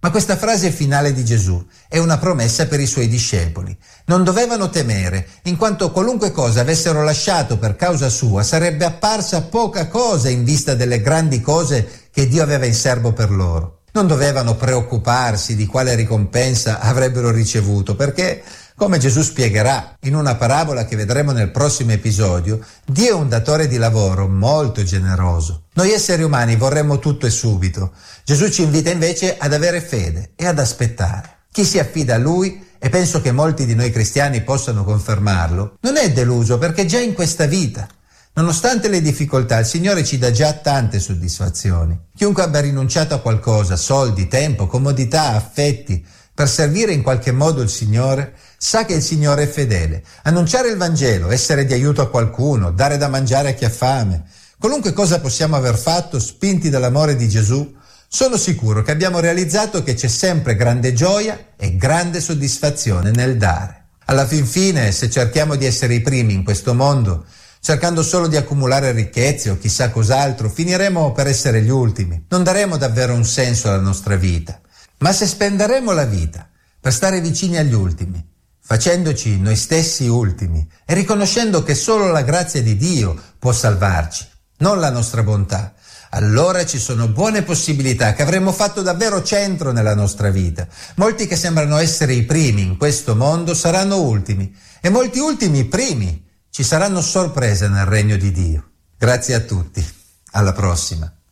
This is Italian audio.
Ma questa frase finale di Gesù è una promessa per i suoi discepoli. Non dovevano temere, in quanto qualunque cosa avessero lasciato per causa sua sarebbe apparsa poca cosa in vista delle grandi cose che Dio aveva in serbo per loro. Non dovevano preoccuparsi di quale ricompensa avrebbero ricevuto, perché, come Gesù spiegherà in una parabola che vedremo nel prossimo episodio, Dio è un datore di lavoro molto generoso. Noi esseri umani vorremmo tutto e subito. Gesù ci invita invece ad avere fede e ad aspettare. Chi si affida a Lui, e penso che molti di noi cristiani possano confermarlo, non è deluso perché già in questa vita, nonostante le difficoltà, il Signore ci dà già tante soddisfazioni. Chiunque abbia rinunciato a qualcosa, soldi, tempo, comodità, affetti, per servire in qualche modo il Signore, sa che il Signore è fedele. Annunciare il Vangelo, essere di aiuto a qualcuno, dare da mangiare a chi ha fame, qualunque cosa possiamo aver fatto, spinti dall'amore di Gesù, sono sicuro che abbiamo realizzato che c'è sempre grande gioia e grande soddisfazione nel dare. Alla fin fine, se cerchiamo di essere i primi in questo mondo, cercando solo di accumulare ricchezze o chissà cos'altro, finiremo per essere gli ultimi. Non daremo davvero un senso alla nostra vita. Ma se spenderemo la vita per stare vicini agli ultimi, facendoci noi stessi ultimi e riconoscendo che solo la grazia di Dio può salvarci, non la nostra bontà, allora ci sono buone possibilità che avremo fatto davvero centro nella nostra vita. Molti che sembrano essere i primi in questo mondo saranno ultimi e molti ultimi primi ci saranno sorprese nel regno di Dio. Grazie a tutti. Alla prossima.